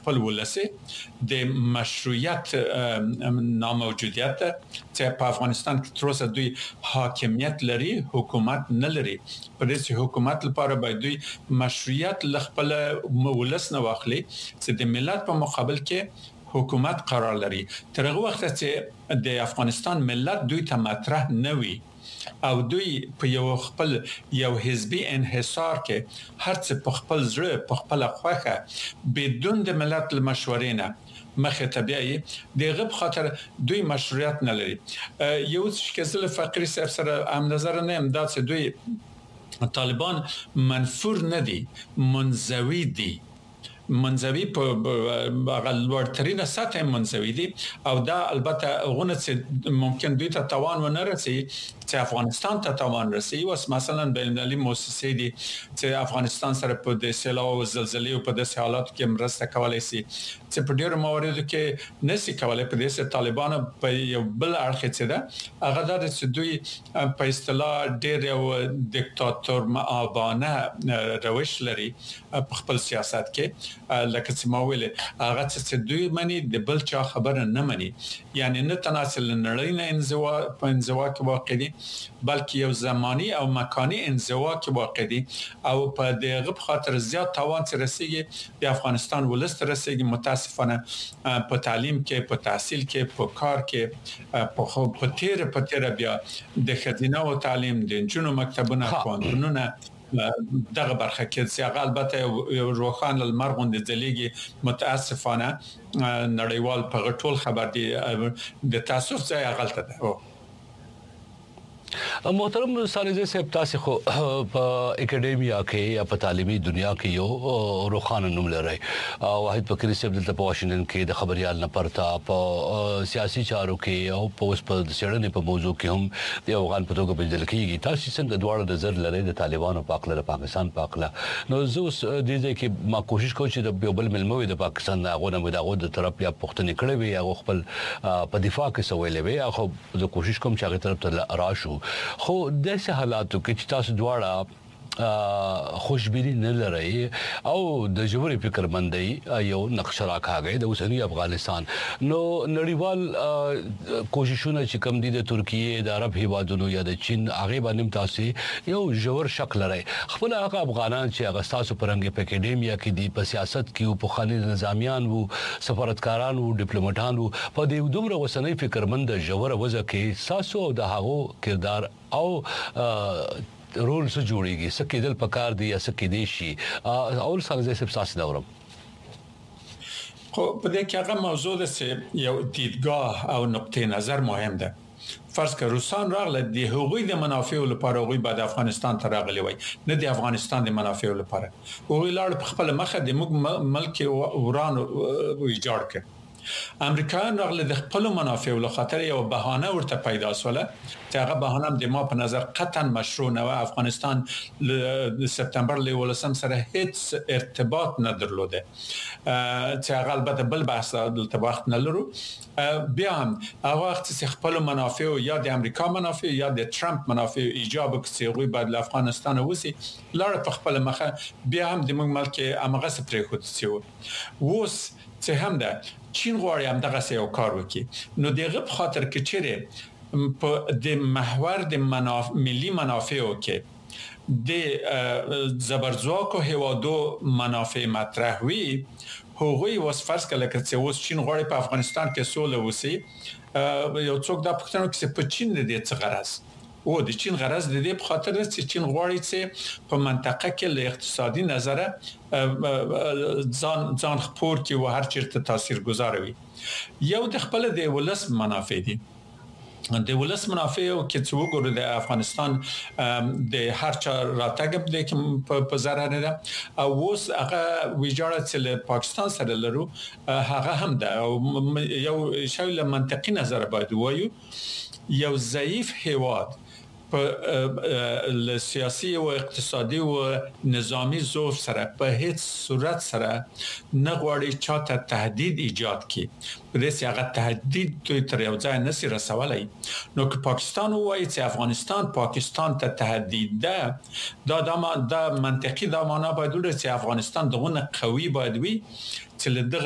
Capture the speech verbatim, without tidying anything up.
خپل ولسي د مشروعیت ناموجودیت چې په افغانستان کې تر اوسه دوی حاکمیت لري حکومت نه لري په دې حکومت لپاره باید دوی مشروعیت لخپل ولس نه واخلي چې د ملت په مقابل کې حکومت قرار لري تر هغه وخت چې د افغانستان ملت دوی ته مطرح نه وي او دوی په یو خپل یو حزبي انحصار کې هر څه په خپل ځړه په خپل خوخه بدون د ملت مشورې نه مخه طبيعي دغه په خاطر دوی مشروعیت نه لري یو څه کله فقري سره هم نظر نه امداد چې دوی طالبان منفور نه دي منزوي دي منځوي په غلورترینه سطح منځوي دي او دا البته غونه چې ممکن دوی ته توان ونه رسي چې افغانستان ته توان رسي او مثلا بین المللي مؤسسې دي چې افغانستان سره په د سیلاب او زلزلې او په داسې حالاتو کې مرسته کولای شي چې په ډیرو مواردو کې نشي کولای په دې طالبان په یو بل اړخ چې ده هغه د چې دوی په اصطلاح ډیر یو دیکتاتور معابانه روش لري په خپل سیاست کې لکه چې ما ویل هغه چې دوی مني د بل چا خبره نه مني یعنی نه تناسل نړۍ نه انزوا په انزوا کې واقع دي بلکې یو زماني او مکاني انزوا کې واقع دي او په دغه خاطر زیات توان سره رسیږي د افغانستان ولست رسیږي متاسفانه په تعلیم کې په تحصیل کې په کار کې په خو په تیر په تیر بیا د خزینه او تعلیم د جنو مکتبونه قانونونه دغه برخه کې چې هغه البته روخان المرغون د ځلیږي متاسفانه نړیوال په ټول خبر دي د تاسف ځای غلطه ده محترم سالزه صاحب تاسو خو په اکیډمیا کې یا په تعلیمي دنیا کې یو روخانه نوم لري واحد فقری صاحب د واشنگټن کې د خبريال نه پرتا په سیاسي چارو کې او په اوس په سړنې په موضوع کې هم د افغان په توګه بدل کیږي تاسو څنګه دواړه د زر لري د طالبانو په اقل د پاکستان په اقل نو زه اوس د دې کې ما کوشش کوم چې د یو بل ملموي د پاکستان د غوډه مداغو د طرف یا پښتنې کړې وي یا خپل په دفاع کې سویلې وي خو زه کوشش کوم چې هغه طرف ته راشو خو داسې حالاتو کې چې تاسو دواړه خوشبيني نه لري او د جوړې فکر مندي یو نقشه راکاږي د اوسنی افغانستان نو نړیوال کوششونه چې کوم دي د ترکیه د عرب هیوادونو یا د چین هغه باندې تاسو یو جوړ شکل لري خپل هغه افغانان چې هغه تاسو پرنګ په اکیډمیا کې دي په سیاست کې او په خالي نظامیان وو سفارتکاران وو ډیپلوماټان وو په دې دومره اوسنی فکر مند جوړ وځه کې تاسو د هغه کردار او رول څه جوړيږي څه کېدل پکار دي یا څه کېدې شي اول څنګه زه سب ساس دورم خو په دې کې هغه موضوع ده چې یو دیدګاه او نقطه نظر مهم ده فرض کړه روسان راغله د هغوی د منافعو لپاره هغوی بعد افغانستان ته راغلي وای نه د افغانستان د منافعو لپاره هغوی لاړ په خپل مخه د موږ ملک وران ایجاد کړ امریکایان راغله د خپل منافعو لخاطر یو بهانه ورته پیدا شوله چې هغه بهانه د ما په نظر قطعا مشروع نه و افغانستان د سپتمبر له ولسم سره هیڅ ارتباط نه درلوده چې هغه البته بل بحث دلته وخت نه لرو بیا هم هغه وخت چې خپل منافعو یا د امریکا منافع یا د ترامپ منافع ایجاب کوي غوي بعد له افغانستان وسی لاره په خپل مخه بیا هم د موږ ملک امغه سپری خود سیو ووس چې هم ده چین غواړي هم دغه یو کار وکړي نو دغه په خاطر کې چیرې په د محور د مناف... ملي منافعو کې د زبرځواکو هوادو منافع مطرح وي هغوی وسفرس کله چې اوس چین غواړي په افغانستان کې سوله وسی یو څوک د پښتنو کې په چین د دې څه غرض او د چین غرض د دې په خاطر چې چین غواړي چې په منطقه کې له اقتصادي نظره ځان ځان خپور کې و هر چیرته تاثیرګذار وي یو د خپل د ولس منافع دي د ولس منافع او کې څو ګورو د افغانستان د هر چا راتګ د کوم په zarar نه او اوس هغه ویجاړه چې پاکستان سره لرو هغه هم ده یو شاول منطقي نظر باید وایو یو ضعیف هواد په سیاسي او اقتصادي او نظامی ضعف سره په هیڅ صورت سره نه غواړي چاته تهدید ایجاد کړي په دې هغه تهدید دوی تر یو ځای نسی رسولای نو که پاکستان وایي چې افغانستان پاکستان ته تهدید ده دا د منطقي د معنا باید ولري چې افغانستان دغه قوي باید وي چې